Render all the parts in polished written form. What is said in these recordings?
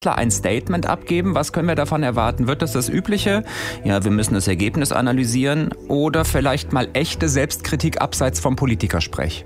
ein Statement abgeben? Was können wir davon erwarten? Wird das Übliche? Ja, wir müssen das Ergebnis analysieren oder vielleicht mal echte Selbstkritik abseits vom Politikersprech?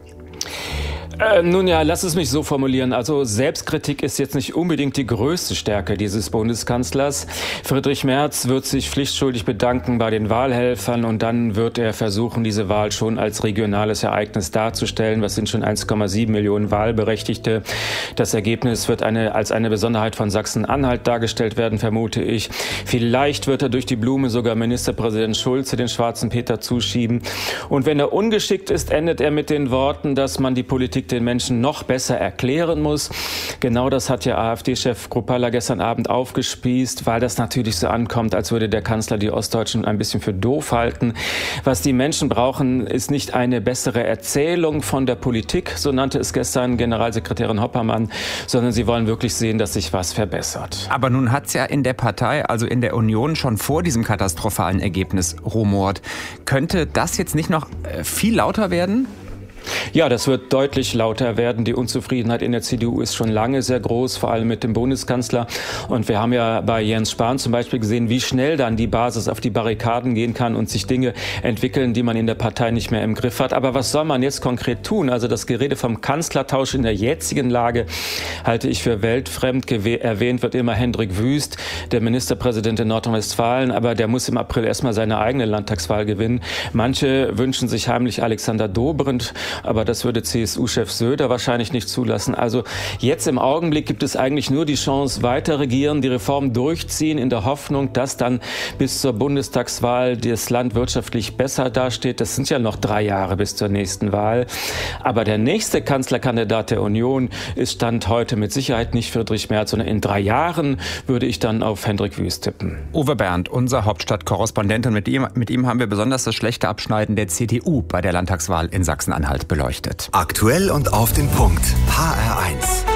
Nun ja, lass es mich so formulieren. Also Selbstkritik ist jetzt nicht unbedingt die größte Stärke dieses Bundeskanzlers. Friedrich Merz wird sich pflichtschuldig bedanken bei den Wahlhelfern und dann wird er versuchen, diese Wahl schon als regionales Ereignis darzustellen. Was sind schon 1,7 Millionen Wahlberechtigte? Das Ergebnis wird als eine Besonderheit von Sachsen-Anhalt dargestellt werden, vermute ich. Vielleicht wird er durch die Blume sogar Ministerpräsident Schulze den schwarzen Peter zuschieben. Und wenn er ungeschickt ist, endet er mit den Worten, dass man die Politik den Menschen noch besser erklären muss. Genau das hat ja AfD-Chef Kruppalla gestern Abend aufgespießt, weil das natürlich so ankommt, als würde der Kanzler die Ostdeutschen ein bisschen für doof halten. Was die Menschen brauchen, ist nicht eine bessere Erzählung von der Politik, so nannte es gestern Generalsekretärin Hoppermann, sondern sie wollen wirklich sehen, dass sich was verbessert. Aber nun hat es ja in der Partei, also in der Union, schon vor diesem katastrophalen Ergebnis rumort. Könnte das jetzt nicht noch viel lauter werden? Ja, das wird deutlich lauter werden. Die Unzufriedenheit in der CDU ist schon lange sehr groß, vor allem mit dem Bundeskanzler. Und wir haben ja bei Jens Spahn zum Beispiel gesehen, wie schnell dann die Basis auf die Barrikaden gehen kann und sich Dinge entwickeln, die man in der Partei nicht mehr im Griff hat. Aber was soll man jetzt konkret tun? Also das Gerede vom Kanzlertausch in der jetzigen Lage halte ich für weltfremd. Erwähnt wird immer Hendrik Wüst, der Ministerpräsident in Nordrhein-Westfalen. Aber der muss im April erstmal seine eigene Landtagswahl gewinnen. Manche wünschen sich heimlich Alexander Dobrindt. Aber das würde CSU-Chef Söder wahrscheinlich nicht zulassen. Also jetzt im Augenblick gibt es eigentlich nur die Chance, weiter regieren, die Reform durchziehen, in der Hoffnung, dass dann bis zur Bundestagswahl das Land wirtschaftlich besser dasteht. Das sind ja noch 3 Jahre bis zur nächsten Wahl. Aber der nächste Kanzlerkandidat der Union ist Stand heute mit Sicherheit nicht Friedrich Merz, sondern in 3 Jahren würde ich dann auf Hendrik Wüst tippen. Uwe Bernd, unser Hauptstadtkorrespondent, und mit ihm haben wir besonders das schlechte Abschneiden der CDU bei der Landtagswahl in Sachsen-Anhalt beleuchtet. Aktuell und auf den Punkt. HR1.